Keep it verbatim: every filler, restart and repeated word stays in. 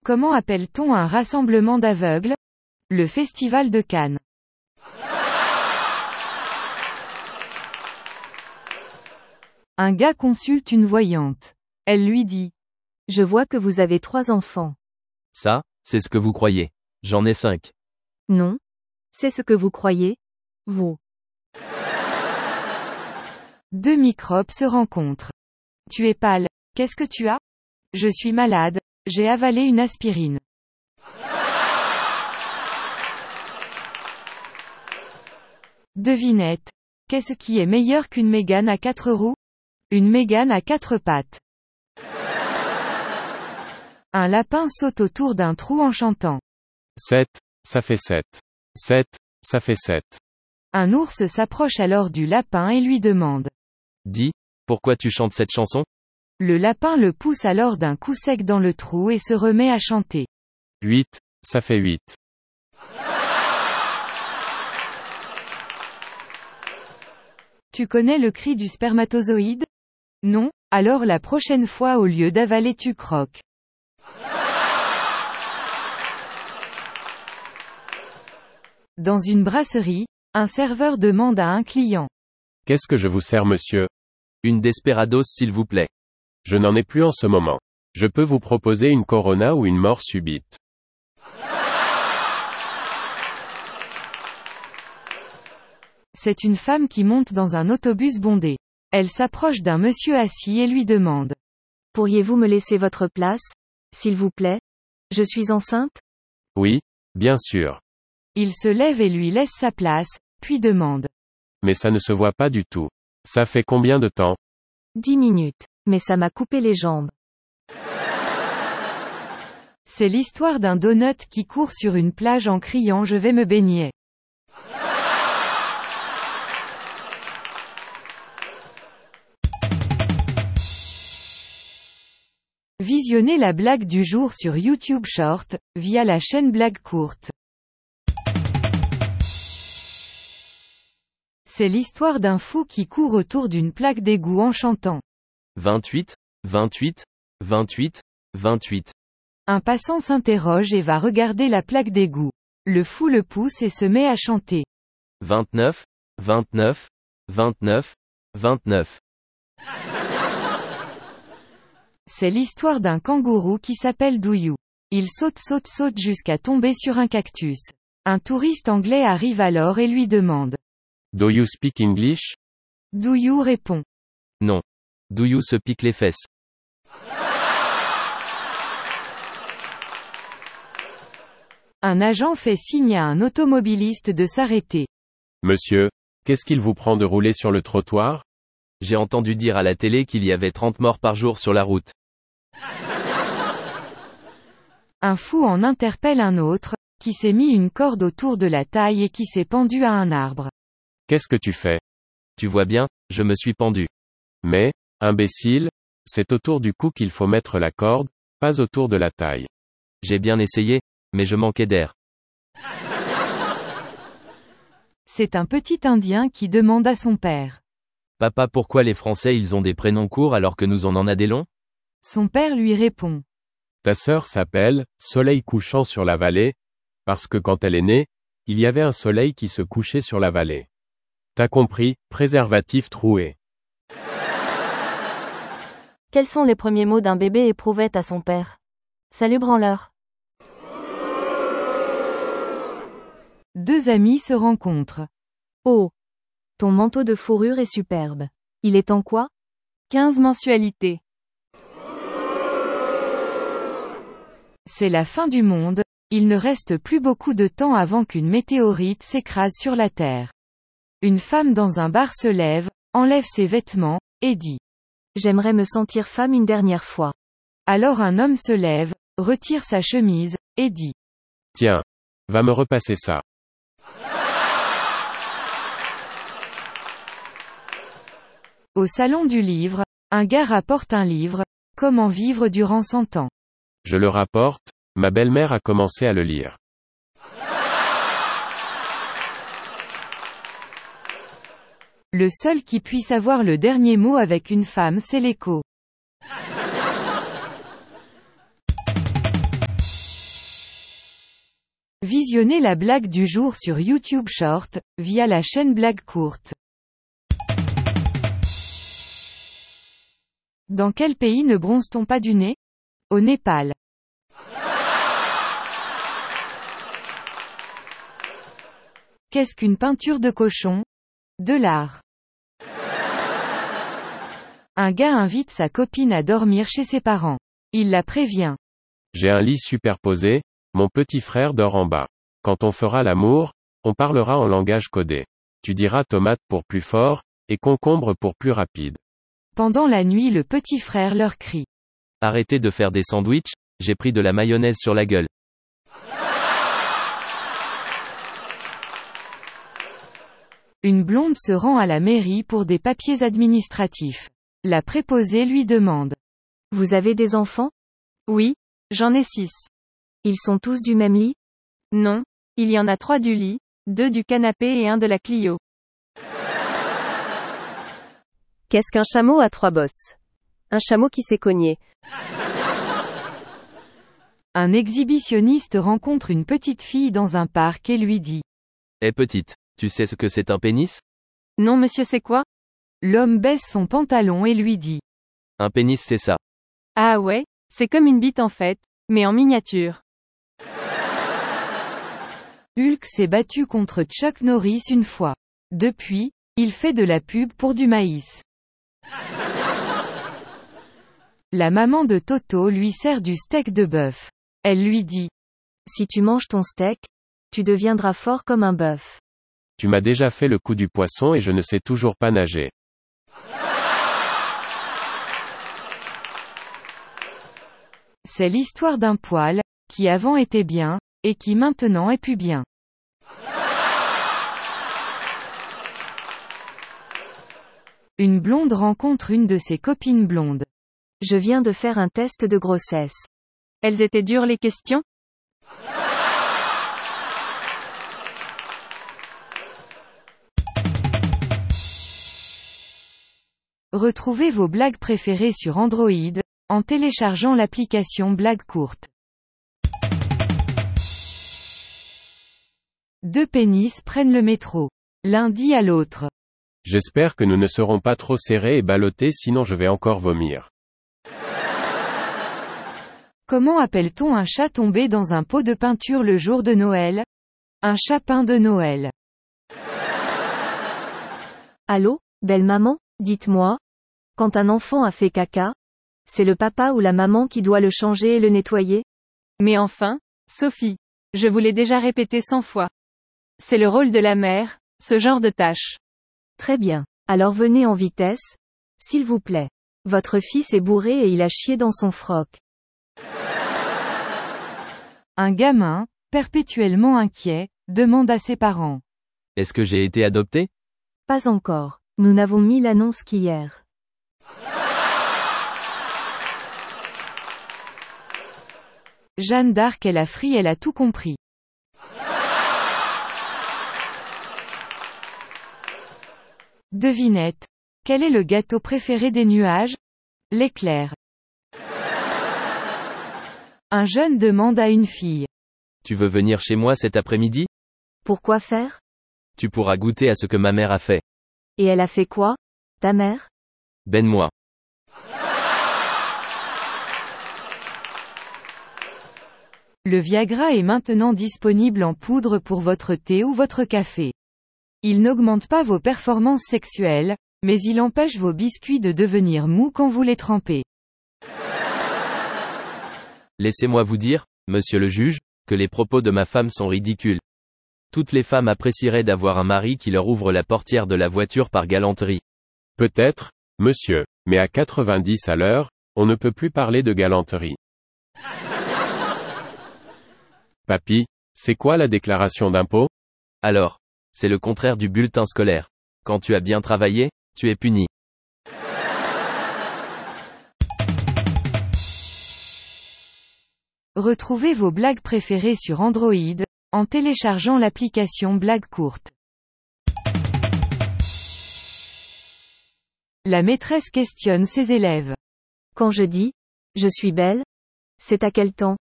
Comment appelle-t-on un rassemblement d'aveugles? Le Festival de Cannes. Un gars consulte une voyante. Elle lui dit: Je vois que vous avez trois enfants. Ça, c'est ce que vous croyez. J'en ai cinq. Non. C'est ce que vous croyez, vous. Deux microbes se rencontrent. Tu es pâle. Qu'est-ce que tu as? Je suis malade. J'ai avalé une aspirine. Devinette. Qu'est-ce qui est meilleur qu'une Mégane à quatre roues? Une Mégane à quatre pattes. Un lapin saute autour d'un trou en chantant. sept, ça fait sept. sept, ça fait sept. Un ours s'approche alors du lapin et lui demande: Dis, pourquoi tu chantes cette chanson? Le lapin le pousse alors d'un coup sec dans le trou et se remet à chanter. huit, ça fait huit. Tu connais le cri du spermatozoïde? Non? Alors la prochaine fois au lieu d'avaler tu croques. Dans une brasserie, un serveur demande à un client: Qu'est-ce que je vous sers, monsieur? Une Desperados s'il vous plaît. Je n'en ai plus en ce moment. Je peux vous proposer une Corona ou une mort subite. C'est une femme qui monte dans un autobus bondé. Elle s'approche d'un monsieur assis et lui demande: Pourriez-vous me laisser votre place, s'il vous plaît? Je suis enceinte? Oui, bien sûr. Il se lève et lui laisse sa place, puis demande: Mais ça ne se voit pas du tout. Ça fait combien de temps? Dix minutes. Mais ça m'a coupé les jambes. C'est l'histoire d'un donut qui court sur une plage en criant: Je vais me baigner. Visionnez la blague du jour sur YouTube Short, via la chaîne Blague Courte. C'est l'histoire d'un fou qui court autour d'une plaque d'égout en chantant: vingt-huit, vingt-huit, vingt-huit, vingt-huit. Un passant s'interroge et va regarder la plaque d'égout. Le fou le pousse et se met à chanter: vingt-neuf, vingt-neuf, vingt-neuf, vingt-neuf. C'est l'histoire d'un kangourou qui s'appelle Douyou. Il saute saute saute jusqu'à tomber sur un cactus. Un touriste anglais arrive alors et lui demande: Do you speak English? Douyou répond: Non. Douyou se pique les fesses. Un agent fait signe à un automobiliste de s'arrêter. Monsieur, qu'est-ce qu'il vous prend de rouler sur le trottoir? J'ai entendu dire à la télé qu'il y avait trente morts par jour sur la route. Un fou en interpelle un autre, qui s'est mis une corde autour de la taille et qui s'est pendu à un arbre. Qu'est-ce que tu fais? Tu vois bien, je me suis pendu. Mais, imbécile, c'est autour du cou qu'il faut mettre la corde, pas autour de la taille. J'ai bien essayé, mais je manquais d'air. C'est un petit Indien qui demande à son père: Papa, pourquoi les Français ils ont des prénoms courts alors que nous on en a des longs? Son père lui répond: Ta sœur s'appelle Soleil couchant sur la vallée, parce que quand elle est née, il y avait un soleil qui se couchait sur la vallée. T'as compris, préservatif troué. Quels sont les premiers mots d'un bébé éprouvette à son père? Salut branleur. Deux amis se rencontrent. Oh! Ton manteau de fourrure est superbe. Il est en quoi? quinze mensualités. C'est la fin du monde, il ne reste plus beaucoup de temps avant qu'une météorite s'écrase sur la Terre. Une femme dans un bar se lève, enlève ses vêtements, et dit: J'aimerais me sentir femme une dernière fois. Alors un homme se lève, retire sa chemise, et dit: Tiens, va me repasser ça. Au salon du livre, un gars rapporte un livre, Comment vivre durant cent ans. Je le rapporte, ma belle-mère a commencé à le lire. Le seul qui puisse avoir le dernier mot avec une femme, c'est l'écho. Visionnez la blague du jour sur YouTube Short, via la chaîne Blague Courte. Dans quel pays ne bronze-t-on pas du nez? Au Népal. Qu'est-ce qu'une peinture de cochon? De l'art. Un gars invite sa copine à dormir chez ses parents. Il la prévient. J'ai un lit superposé, mon petit frère dort en bas. Quand on fera l'amour, on parlera en langage codé. Tu diras tomate pour plus fort, et concombre pour plus rapide. Pendant la nuit, le petit frère leur crie. Arrêtez de faire des sandwichs, j'ai pris de la mayonnaise sur la gueule. Une blonde se rend à la mairie pour des papiers administratifs. La préposée lui demande. Vous avez des enfants? Oui, j'en ai six. Ils sont tous du même lit? Non, il y en a trois du lit, deux du canapé et un de la Clio. Qu'est-ce qu'un chameau à trois bosses? Un chameau qui s'est cogné. Un exhibitionniste rencontre une petite fille dans un parc et lui dit. Eh petite, tu sais ce que c'est un pénis? Non monsieur, c'est quoi? L'homme baisse son pantalon et lui dit. Un pénis c'est ça. Ah ouais, c'est comme une bite en fait, mais en miniature. Hulk s'est battu contre Chuck Norris une fois. Depuis, il fait de la pub pour du maïs. La maman de Toto lui sert du steak de bœuf. Elle lui dit. Si tu manges ton steak, tu deviendras fort comme un bœuf. Tu m'as déjà fait le coup du poisson et je ne sais toujours pas nager. C'est l'histoire d'un poil, qui avant était bien, et qui maintenant est plus bien. Une blonde rencontre une de ses copines blondes. Je viens de faire un test de grossesse. Elles étaient dures les questions? Retrouvez vos blagues préférées sur Android, en téléchargeant l'application Blague Courte. Deux pénis prennent le métro. L'un dit à l'autre. J'espère que nous ne serons pas trop serrés et ballottés sinon je vais encore vomir. Comment appelle-t-on un chat tombé dans un pot de peinture le jour de Noël? Un chapin de Noël. Allô, belle maman, dites-moi. Quand un enfant a fait caca, c'est le papa ou la maman qui doit le changer et le nettoyer? Mais enfin, Sophie, je vous l'ai déjà répété cent fois. C'est le rôle de la mère, ce genre de tâche. Très bien. Alors venez en vitesse, s'il vous plaît. Votre fils est bourré et il a chié dans son froc. Un gamin, perpétuellement inquiet, demande à ses parents. Est-ce que j'ai été adopté? Pas encore. Nous n'avons mis l'annonce qu'hier. Jeanne d'Arc est la frie, elle a tout compris. Devinette. Quel est le gâteau préféré des nuages? L'éclair. Un jeune demande à une fille. Tu veux venir chez moi cet après-midi? Pourquoi faire? Tu pourras goûter à ce que ma mère a fait. Et elle a fait quoi, ta mère? Ben-moi. Le Viagra est maintenant disponible en poudre pour votre thé ou votre café. Il n'augmente pas vos performances sexuelles, mais il empêche vos biscuits de devenir mous quand vous les trempez. Laissez-moi vous dire, monsieur le juge, que les propos de ma femme sont ridicules. Toutes les femmes apprécieraient d'avoir un mari qui leur ouvre la portière de la voiture par galanterie. Peut-être, monsieur, mais à quatre-vingt-dix à l'heure, on ne peut plus parler de galanterie. Papy, c'est quoi la déclaration d'impôt? Alors, c'est le contraire du bulletin scolaire. Quand tu as bien travaillé, tu es puni. Retrouvez vos blagues préférées sur Android, en téléchargeant l'application Blague Courte. La maîtresse questionne ses élèves. Quand je dis « je suis belle », c'est à quel temps?